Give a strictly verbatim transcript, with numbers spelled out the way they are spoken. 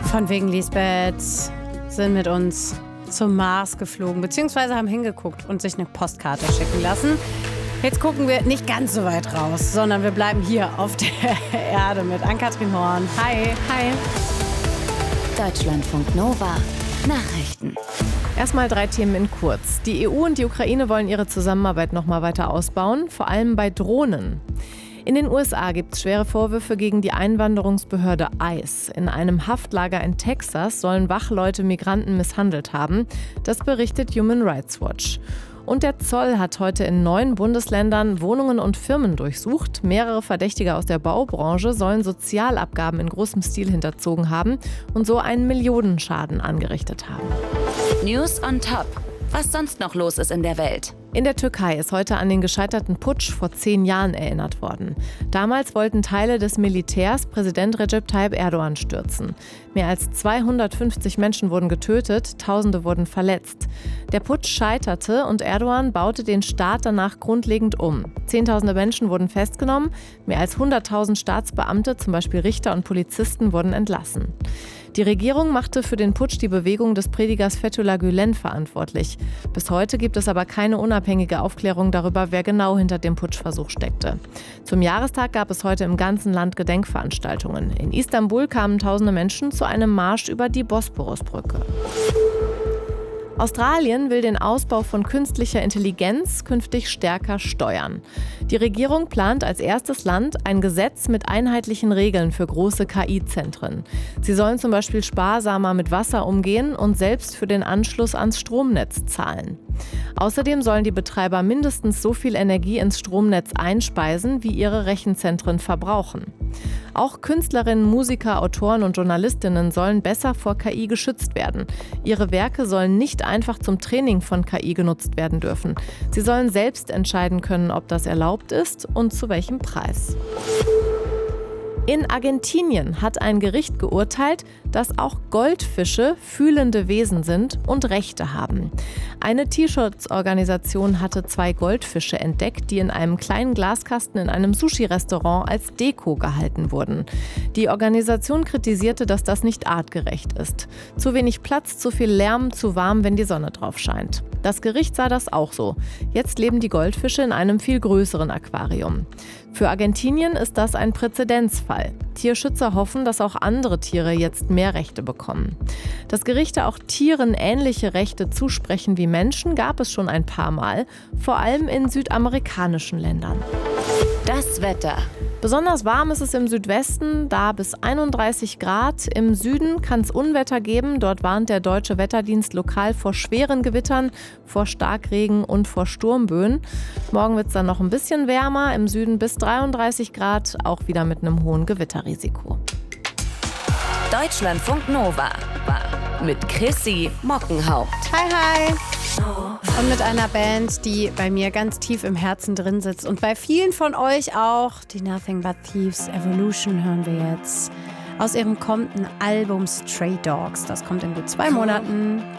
Von wegen Lisbeth sind mit uns zum Mars geflogen, beziehungsweise haben hingeguckt und sich eine Postkarte schicken lassen. Jetzt gucken wir nicht ganz so weit raus, sondern wir bleiben hier auf der Erde mit Ann-Kathrin Horn. Hi. Hi. Deutschlandfunk Nova. Nachrichten. Erstmal drei Themen in kurz. Die E U und die Ukraine wollen ihre Zusammenarbeit noch mal weiter ausbauen, vor allem bei Drohnen. In den U S A gibt es schwere Vorwürfe gegen die Einwanderungsbehörde I C E. In einem Haftlager in Texas sollen Wachleute Migranten misshandelt haben. Das berichtet Human Rights Watch. Und der Zoll hat heute in neun Bundesländern Wohnungen und Firmen durchsucht. Mehrere Verdächtige aus der Baubranche sollen Sozialabgaben in großem Stil hinterzogen haben und so einen Millionenschaden angerichtet haben. News on Top. Was sonst noch los ist in der Welt. In der Türkei ist heute an den gescheiterten Putsch vor zehn Jahren erinnert worden. Damals wollten Teile des Militärs Präsident Recep Tayyip Erdogan stürzen. Mehr als zweihundertfünfzig Menschen wurden getötet, Tausende wurden verletzt. Der Putsch scheiterte und Erdogan baute den Staat danach grundlegend um. Zehntausende Menschen wurden festgenommen, mehr als hunderttausend Staatsbeamte, zum Beispiel Richter und Polizisten, wurden entlassen. Die Regierung machte für den Putsch die Bewegung des Predigers Fethullah Gülen verantwortlich. Bis heute gibt es aber keine unabhängige Aufklärung darüber, wer genau hinter dem Putschversuch steckte. Zum Jahrestag gab es heute im ganzen Land Gedenkveranstaltungen. In Istanbul kamen tausende Menschen zu einem Marsch über die Bosporusbrücke. Australien will den Ausbau von künstlicher Intelligenz künftig stärker steuern. Die Regierung plant als erstes Land ein Gesetz mit einheitlichen Regeln für große K I-Zentren. Sie sollen zum Beispiel sparsamer mit Wasser umgehen und selbst für den Anschluss ans Stromnetz zahlen. Außerdem sollen die Betreiber mindestens so viel Energie ins Stromnetz einspeisen, wie ihre Rechenzentren verbrauchen. Auch Künstlerinnen, Musiker, Autoren und Journalistinnen sollen besser vor K I geschützt werden. Ihre Werke sollen nicht einfach zum Training von K I genutzt werden dürfen. Sie sollen selbst entscheiden können, ob das erlaubt ist und zu welchem Preis. In Argentinien hat ein Gericht geurteilt, dass auch Goldfische fühlende Wesen sind und Rechte haben. Eine Tierschutzorganisation hatte zwei Goldfische entdeckt, die in einem kleinen Glaskasten in einem Sushi-Restaurant als Deko gehalten wurden. Die Organisation kritisierte, dass das nicht artgerecht ist. Zu wenig Platz, zu viel Lärm, zu warm, wenn die Sonne drauf scheint. Das Gericht sah das auch so. Jetzt leben die Goldfische in einem viel größeren Aquarium. Für Argentinien ist das ein Präzedenzfall. Tierschützer hoffen, dass auch andere Tiere jetzt mehr Rechte bekommen. Dass Gerichte auch Tieren ähnliche Rechte zusprechen wie Menschen, gab es schon ein paar Mal, vor allem in südamerikanischen Ländern. Das Wetter. Besonders warm ist es im Südwesten, da bis einunddreißig Grad. Im Süden kann es Unwetter geben. Dort warnt der Deutsche Wetterdienst lokal vor schweren Gewittern, vor Starkregen und vor Sturmböen. Morgen wird es dann noch ein bisschen wärmer, im Süden bis dreiunddreißig Grad, auch wieder mit einem hohen Gewitterrisiko. Deutschlandfunk Nova mit Chrissy Mockenhaupt. Hi, hi. Und mit einer Band, die bei mir ganz tief im Herzen drin sitzt und bei vielen von euch auch. Die Nothing But Thieves Evolution hören wir jetzt aus ihrem kommenden Album Stray Dogs. Das kommt in gut zwei Monaten.